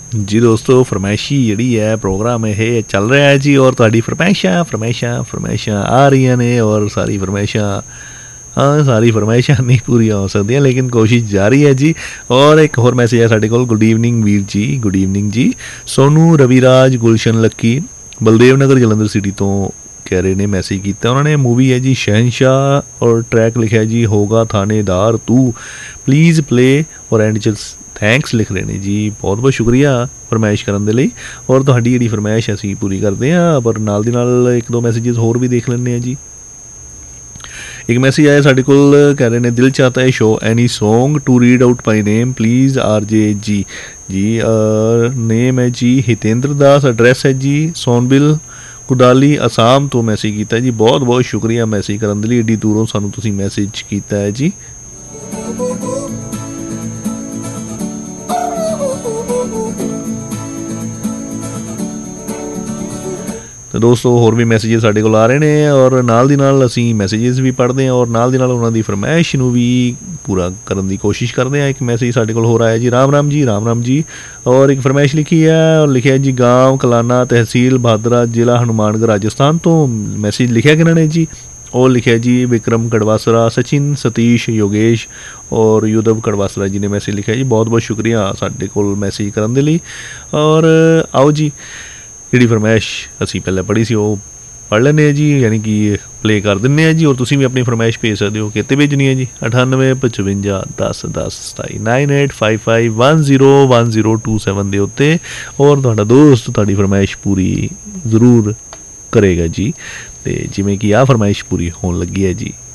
जी दोस्तों, फरमाइशी जी है प्रोग्राम ये चल रहा है जी, और तुहाडी फरमाइशां फरमाइशां फरमाइशां आ रही ने, और सारी फरमाइशां, हाँ सारी फरमाइशां नहीं पूरियां हो सकदियां, लेकिन कोशिश जारी है जी। और एक होर मैसेज है साडे कोल। Good evening Veer ji, good evening जी। सोनू रविराज गुलशन लक्की बलदेव नगर जलंधर सिटी तो कह रहे ने, मैसेज किया उन्होंने। मूवी है जी शहनशाह और ट्रैक लिखा है जी होगा थानेदार तू, प्लीज़ प्ले, और एंड च थैंक्स लिख रहे हैं जी। बहुत बहुत शुक्रिया फरमाइश करने के लिए, और तुहाडी जी फरमाइश असीं पूरी करते हैं, पर नाल दी नाल एक दो मैसेजेस होर भी देख लें जी। एक मैसेज आया साढ़े कोल, कह रहे हैं दिल चाहता है show any song to read out my name please R J ji. Ji name है जी हितेंद्र दास, एड्रैस है जी सोनबिल कुडाली आसाम तो मैसेज किया जी। बहुत बहुत शुक्रिया मैसेज करने के लिए, एड्डी दूरों सानू तुसीं मैसेज किया है जी। तो दोस्तों होर भी मैसेजेस साढ़े कोल आ रहे हैं, और नाल दी नाल असीं मैसेजेस भी पढ़ते हैं, और नाल दी नाल उन्हां दी फरमाइश नूं भी पूरा करने की कोशिश करते हैं। एक मैसेज साढ़े कोल हो रहा है जी, राम राम जी, राम राम जी। और एक फरमाइश लिखी है, और लिखा है जी गांव कलाना तहसील भादरा जिला हनुमानगढ़ राजस्थान तो मैसेज लिखा कि ने जी, और लिखा जी विक्रम कड़वासरा, सचिन सतीश योगेश और युद्धव कड़वासरा जी ने मैसेज लिखा है जी। बहुत बहुत शुक्रिया साढ़े कोल मैसेज करने के लिए। और आओ जी जी फरमाइश असी पहले पढ़ी सी वो पढ़ लें जी, यानी कि प्ले कर दें जी, और तुसीं भी अपनी फरमाइश भेज सकते हो। कितने भेजनी है जी? 98 55 10 10 27 9855101027 के उत्ते, और तुहाडा दोस्त तुहाडी फरमाइश पूरी जरूर करेगा जी। तो जिमें कि आ फरमाइश पूरी होने लगी है जी।